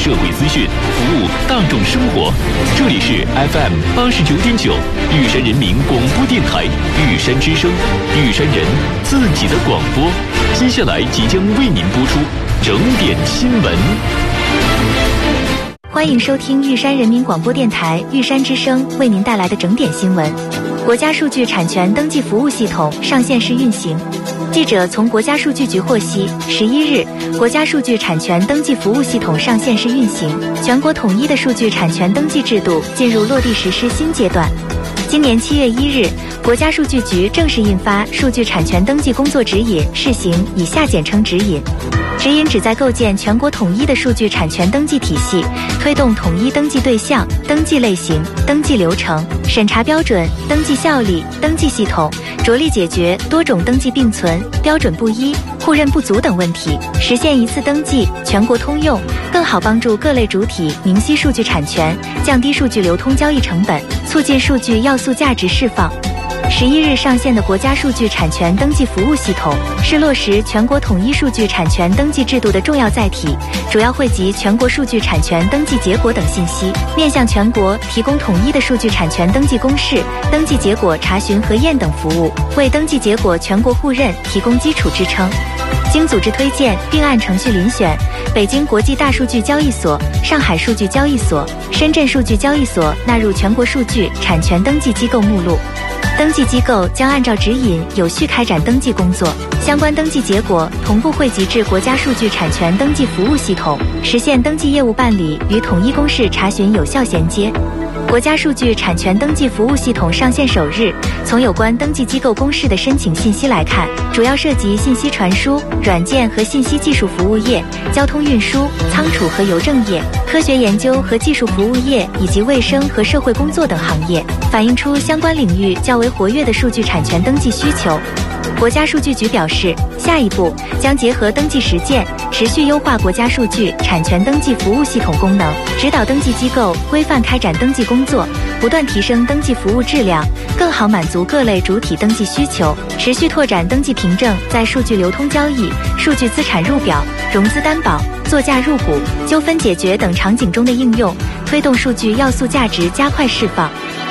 社会资讯，服务大众生活。这里是 FM 89.9玉山人民广播电台玉山之声，玉山人自己的广播。接下来即将为您播出整点新闻。 欢迎收听玉山人民广播电台玉山之声为您带来的整点新闻。国家数据产权登记服务系统上线试运行。记者从国家数据局获悉，11日，国家数据产权登记服务系统上线试运行，全国统一的数据产权登记制度进入落地实施新阶段。今年7月1日，国家数据局正式印发《数据产权登记工作指引（试行）》（以下简称指引）。指引旨在构建全国统一的数据产权登记体系，推动统一登记对象、登记类型、登记流程、审查标准、登记效力、登记系统，着力解决多种登记并存、标准不一、互认不足等问题，实现一次登记全国通用，更好帮助各类主体明晰数据产权，降低数据流通交易成本，促进数据要素价值释放。11日上线的国家数据产权登记服务系统是落实全国统一数据产权登记制度的重要载体，主要汇集全国数据产权登记结果等信息，面向全国提供统一的数据产权登记公示、登记结果查询核验等服务，为登记结果全国互认提供基础支撑。经组织推荐并按程序遴选，北京国际大数据交易所、上海数据交易所、深圳数据交易所纳入全国数据产权登记机构目录。登记机构将按照指引有序开展登记工作，相关登记结果同步汇集至国家数据产权登记服务系统，实现登记业务办理与统一公示查询有效衔接。国家数据产权登记服务系统上线首日，从有关登记机构公示的申请信息来看，主要涉及信息传输、软件和信息技术服务业、交通运输、仓储和邮政业、科学研究和技术服务业以及卫生和社会工作等行业，反映出相关领域较为活跃的数据产权登记需求。国家数据局表示，下一步将结合登记实践，持续优化国家数据产权登记服务系统功能，指导登记机构规范开展登记工作，不断提升登记服务质量，更好满足各类主体登记需求，持续拓展登记凭证在数据流通交易、数据资产入表、融资担保、作价入股、纠纷解决等场景中的应用，推动数据要素价值加快释放。